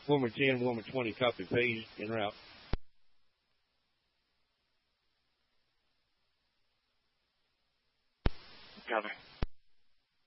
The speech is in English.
Woman 10, Woman 20, copy, page, en route. Copy.